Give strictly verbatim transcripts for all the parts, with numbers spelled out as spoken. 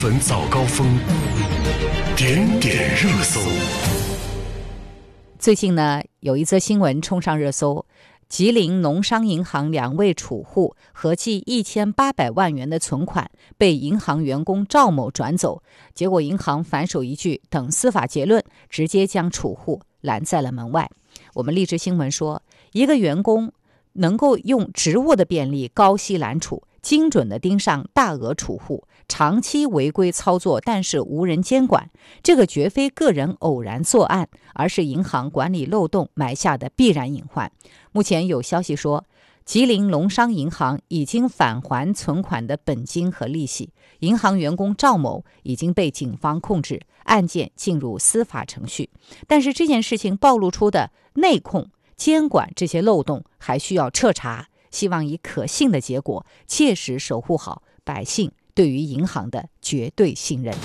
闻早高峰，点点热搜。 最近呢，有一则新闻冲上热搜，吉林农商银行两位储户合计一千八百万元的存款被银行员工赵某转走，结果银行反手一句等司法结论，直接将储户拦在了门外。我们励志新闻说，一个员工能够用职务的便利高息揽储，精准地盯上大额储户，长期违规操作，但是无人监管，这个绝非个人偶然作案，而是银行管理漏洞埋下的必然隐患。目前有消息说，吉林农商银行已经返还存款的本金和利息，银行员工赵某已经被警方控制，案件进入司法程序。但是这件事情暴露出的内控、监管这些漏洞还需要彻查，希望以可信的结果切实守护好百姓对于银行的绝对信任。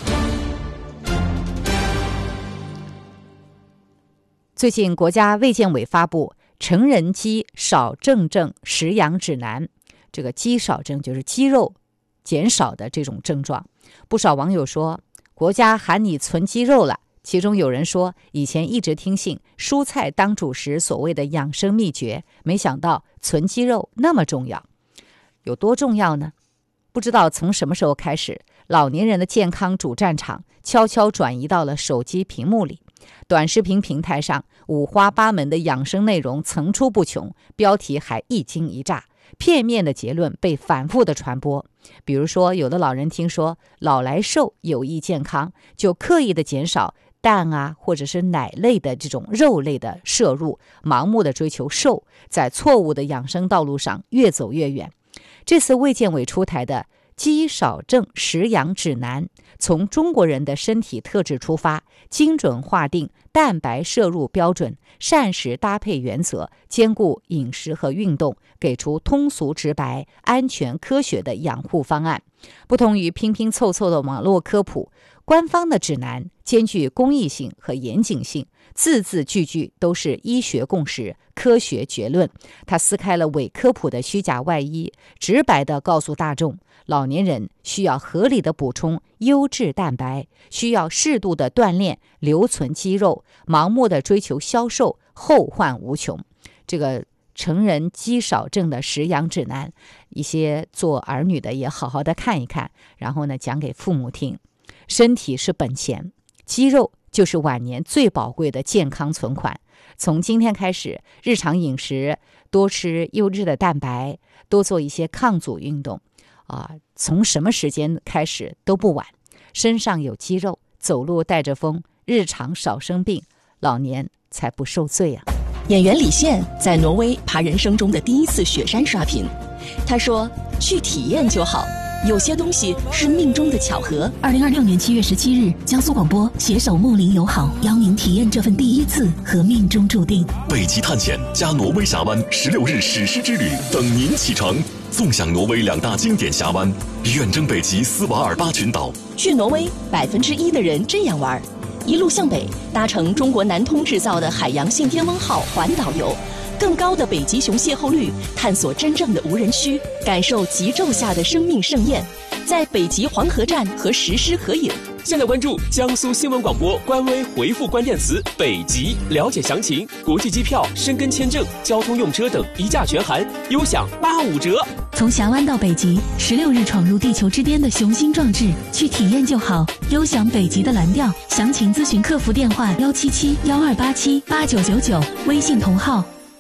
最近国家卫健委发布成人肌少症症食养指南，这个肌少症就是肌肉减少的这种症状。不少网友说，国家喊你存肌肉了。其中有人说，以前一直听信蔬菜当主食所谓的养生秘诀，没想到存肌肉那么重要。有多重要呢？不知道从什么时候开始，老年人的健康主战场悄悄转移到了手机屏幕里。短视频平台上五花八门的养生内容层出不穷，标题还一惊一乍，片面的结论被反复的传播。比如说，有的老人听说老来瘦有益健康，就刻意的减少蛋啊或者是奶类的这种肉类的摄入，盲目的追求瘦，在错误的养生道路上越走越远。这次卫健委出台的肌少症食养指南，从中国人的身体特质出发，精准划定蛋白摄入标准、膳食搭配原则，兼顾饮食和运动，给出通俗直白、安全科学的养护方案。不同于拼拼凑凑的网络科普，官方的指南兼具公益性和严谨性，字字句句都是医学共识、科学结论。它撕开了伪科普的虚假外衣，直白地告诉大众，老年人需要合理的补充优质蛋白，需要适度的锻炼留存肌肉，盲目的追求消瘦后患无穷。这个成人肌少症的食养指南，一些做儿女的也好好的看一看，然后呢讲给父母听。身体是本钱，肌肉就是晚年最宝贵的健康存款。从今天开始，日常饮食多吃优质的蛋白，多做一些抗阻运动啊，从什么时间开始都不晚。身上有肌肉，走路带着风，日常少生病，老年才不受罪啊。 演员李现在挪威爬人生中的第一次雪山刷屏，他说去体验就好，有些东西是命中的巧合。 二零二六年七月十七日，江苏广播携手睦邻友好，邀您体验这份第一次和命中注定。 北极探险加挪威峡湾十六日史诗之旅等您启程，纵享挪威两大经典峡湾，远征北极斯瓦尔巴群岛。 去挪威，百分之一的人这样玩：一路向北，搭乘中国南通制造的海洋信天翁号环岛游，更高的北极熊邂逅率，探索真正的无人区，感受极昼下的生命盛宴，在北极黄河站和石狮合影。 现在关注江苏新闻广播官微，回复关键词北极，了解详情。国际机票、申根签证、交通用车等一价全含，优享八五折。 从峡湾到北极，十六日闯入地球之巅的雄心壮志，去体验就好，优享北极的蓝调。详情咨询客服电话幺七七幺二八七八九九九，微信同号。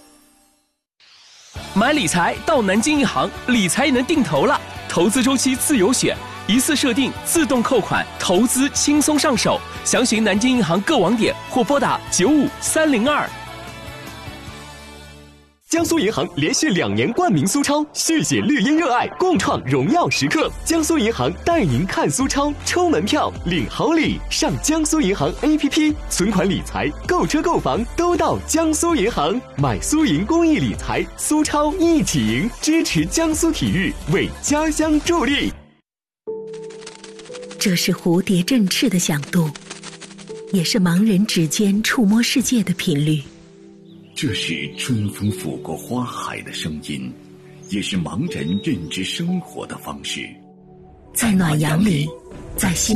买理财到南京银行，理财能定投了，投资周期自由选，一次设定自动扣款，投资轻松上手。详询南京银行各网点或拨打九五三零二。江苏银行连续两年冠名苏超，续写绿茵热爱，共创荣耀时刻。江苏银行带您看苏超，抽门票，领好礼。上江苏银行 A P P， 存款理财、购车购房都到江苏银行。买苏银公益理财，苏超一起赢，支持江苏体育，为家乡助力。 这是蝴蝶振翅的响度，也是盲人指尖触摸世界的频率。 这是春风拂过花海的声音，也是盲人认知生活的方式。 在暖阳里， 在心。